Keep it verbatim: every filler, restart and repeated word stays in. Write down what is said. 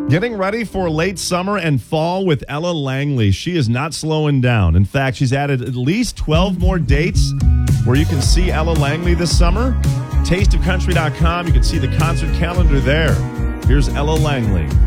Getting ready for late summer and fall with Ella Langley. She is not slowing down. In fact, she's added at least twelve more dates where you can see Ella Langley this summer. taste of country dot com. You can see the concert calendar there. Here's Ella Langley.